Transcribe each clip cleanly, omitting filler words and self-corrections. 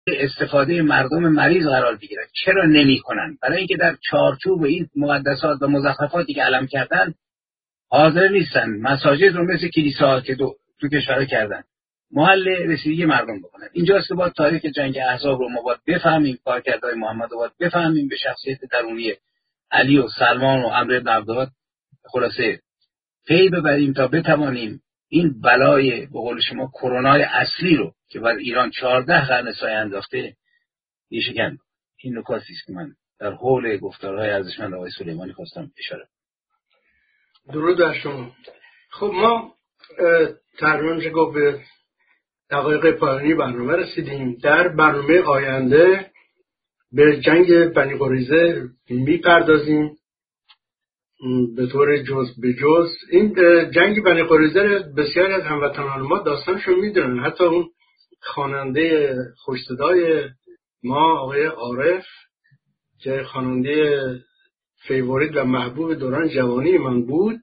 استفاده مردم مریض قرار بگیرن. چرا نمی‌کنن؟ برای اینکه در چارچوب این مقدسات و مزخرفاتی که علم کردن حاضر نیستن مساجد رو مثل کلیساها که تو کشورها کردن محل رسیدگی مردم بکنن. اینجاست که باید تاریخ جنگ احزاب رو ما باید بفهمیم، کارکردهای محمد رو باید بفهمیم، به شخصیت درونی علی و سلمان و عمرو بن عبدالله خلاصه پی ببریم تا بتوانیم این بلای به قول شما کرونای اصلی رو که بر ایران 14 قرن سایه انداخته شکن. این نکاتی است که من در حول گفتارهای ارزشمند آقای سلیمانی خواستم اشاره. درود بر شما. خب ما تقریبا میشه گفت به دقایق پایانی برنامه رسیدیم. در برنامه آینده به جنگ بنی قریظه میپردازیم به طور جز به جز. این جنگ بنی قریظه بسیاری از هموطنان ما داستانشو میدونن. حتی اون خواننده خوشصدای ما آقای عارف که خواننده فیوریت و محبوب دوران جوانی من بود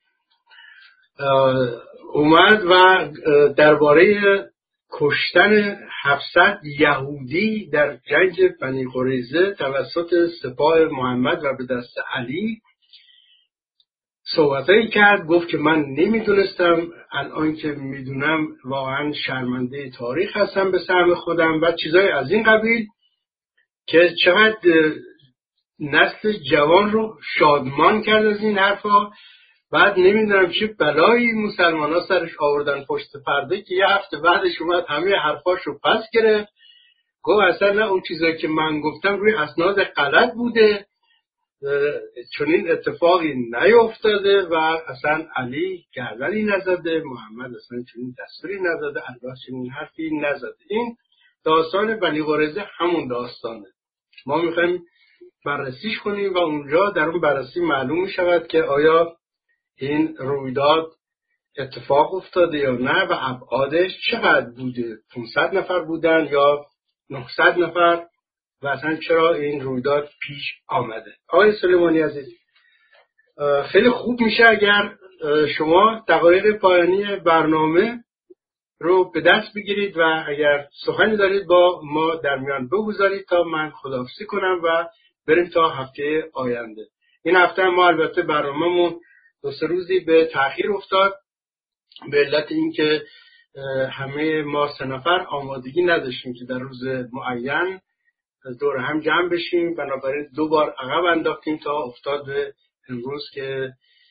اومد و درباره کشتن 700 یهودی در جنگ بنی قریظه توسط سپاه محمد و به دست علی صحبتایی کرد. گفت که من نمیدونستم، الان که میدونم واقعا شرمنده تاریخ هستم به سهم خودم و چیزای از این قبیل که چقدر نسل جوان رو شادمان کرد از این حرفا. بعد نمیدونم چه بلایی مسلمان ها سرش آوردن پشت پرده که یه هفته بعدش اومد همه حرفاشو پس گرفت. گفت اصلا نه، اون چیزایی که من گفتم روی اسناد غلط بوده، چنین اتفاقی نیفتاده و اصلا علی گردنی نزده، محمد اصلا چنین دستوری نزده، الله چنین حرفی نزده. این داستان بنی قریظه همون داستانه. ما میخوایم بررسیش کنیم و اونجا در اون بررسی معلوم میشود که آیا این رویداد اتفاق افتاده یا نه و ابعادش چقدر بوده. 500 نفر بودن یا 900 نفر و اصلا چرا این رویداد پیش آمده. آقای سلیمانی عزیز، خیلی خوب میشه اگر شما دقایق پایانی برنامه رو به دست بگیرید و اگر سخنی دارید با ما در میان بگذارید تا من خداحافظی کنم و بریم تا هفته آینده. این هفته ما البته برنامه‌مون 2-3 روزی به تأخیر افتاد به علت اینکه همه ما 3 نفر آمادگی نداشتیم که در روز معین دور هم جمع بشیم، بنابراین 2 بار عقب انداختیم تا افتاد به امروز که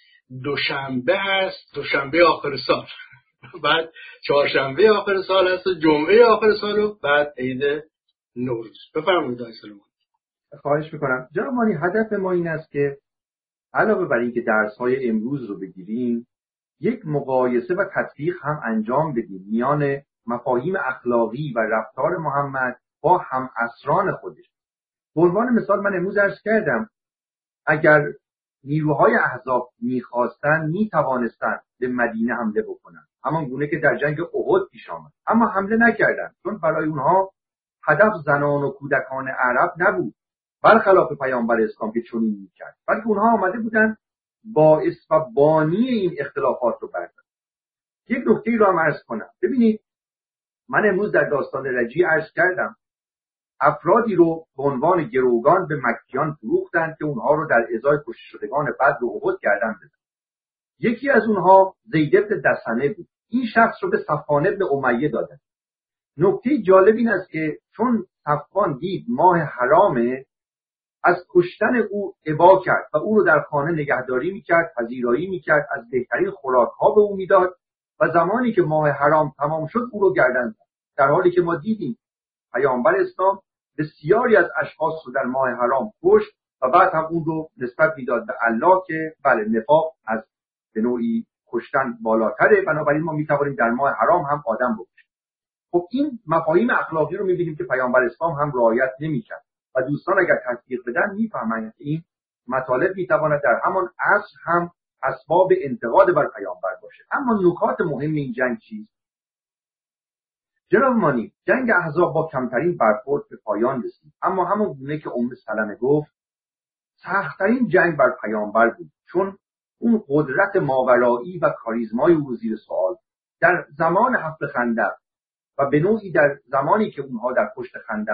دوشنبه هست، دوشنبه آخر سال، بعد چهارشنبه آخر سال هست و جمعه آخر سال و بعد عید نوروز. بفرمایید آقای سلیمانی. خواهش میکنم. جناب مانی، هدف ما این است که علاوه بر اینکه درس‌های امروز رو بگیریم، یک مقایسه و تطبیق هم انجام بدیم میان مفاهیم اخلاقی و رفتار محمد با هم عصران خودش. به عنوان مثال من امروز عرض کردم اگر نیروهای احزاب می‌خواستن می‌توانستن به مدینه حمله بکنن، همان گونه که در جنگ احد پیش آمد، اما حمله نکردن چون برای اونها هدف زنان و کودکان عرب نبود، برخلاف پیامبر اسلام که چنین می‌کرد، بلکه اونها آمده بودن باعث و بانی این اختلافات رو بردارن. یک نکته رو هم عرض کنم. ببینید من امروز در داستان رجیع عرض کردم افرادی رو به عنوان گروگان به مکیان فروختند که اونها رو در ازای کشته شدگان بدر و احد گردن زدند. یکی از اونها زید بن دسنه بود. این شخص رو به صفوان بن امیه دادند. نکته جالب این است که چون صفوان دید ماه حرامه، از کشتن او ابا کرد و او رو در خانه نگهداری میکرد، پذیرایی میکرد، از بهترین خوراک‌ها به او میداد و زمانی که ماه حرام تمام شد او رو گردن زد. در حالی که ما دیدیم پیامبر اسلام بسیاری از اشخاص رو در ماه حرام کشت و بعد هم اون رو نسبت میداد به الله که بله نفاق از به نوعی کشتن بالاتره، بنابراین ما میتوانیم در ماه حرام هم آدم بکشیم. خب این مفاهیم اخلاقی رو میبینیم که پیامبر اسلام هم رعایت نمیکرد و دوستان اگر تطبیق بدن میفهمند که این مطالب میتواند در همان عصر هم اسباب انتقاد بر پیامبر باشه. اما نکات مهم این جنگ چیست؟ جناب مانی، جنگ احزاب با کمترین برخورد به پایان رسید، اما همون گونه که سلمه گفت سخت‌ترین جنگ بر پیامبر بود، چون اون قدرت ماورایی و کاریزمای او زیر سوال در زمان حفر خندق و به نوعی در زمانی که اونها در پشت خنده